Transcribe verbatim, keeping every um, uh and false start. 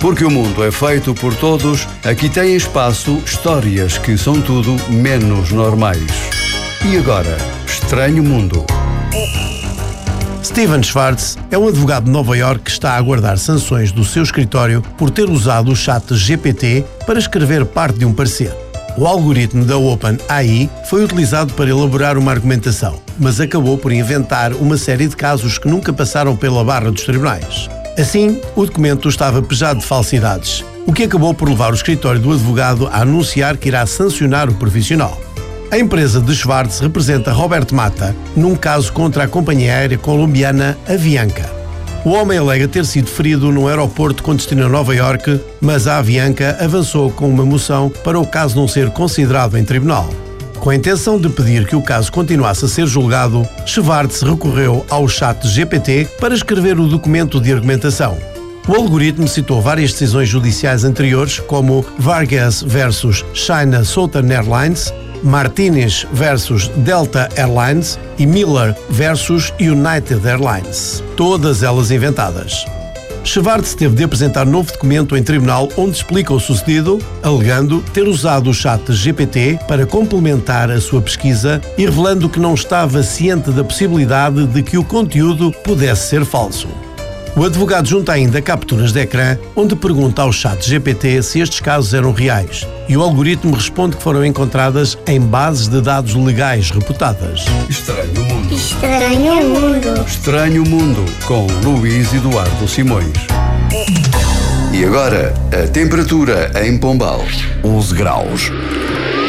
Porque o mundo é feito por todos, aqui tem espaço histórias que são tudo menos normais. E agora, Estranho Mundo. Steven Schwartz é um advogado de Nova Iorque que está a aguardar sanções do seu escritório por ter usado o chat G P T para escrever parte de um parecer. O algoritmo da OpenAI foi utilizado para elaborar uma argumentação, mas acabou por inventar uma série de casos que nunca passaram pela barra dos tribunais. Assim, o documento estava pejado de falsidades, o que acabou por levar o escritório do advogado a anunciar que irá sancionar o profissional. A empresa de Schwartz representa Robert Mata num caso contra a companhia aérea colombiana Avianca. O homem alega ter sido ferido num aeroporto com destino a Nova Iorque, mas a Avianca avançou com uma moção para o caso não ser considerado em tribunal. Com a intenção de pedir que o caso continuasse a ser julgado, Schwartz recorreu ao chat G P T para escrever o documento de argumentação. O algoritmo citou várias decisões judiciais anteriores, como Vargas versus China Southern Airlines, Martinez versus Delta Airlines e Miller versus United Airlines, todas elas inventadas. Schwartz teve de apresentar novo documento em tribunal onde explica o sucedido, alegando ter usado o chat G P T para complementar a sua pesquisa e revelando que não estava ciente da possibilidade de que o conteúdo pudesse ser falso. O advogado junta ainda capturas de ecrã onde pergunta ao chat G P T se estes casos eram reais e o algoritmo responde que foram encontradas em bases de dados legais reputadas. Estranho Mundo. Estranho Mundo. Estranho Mundo, com Luís Eduardo Simões. E agora, a temperatura em Pombal. onze graus.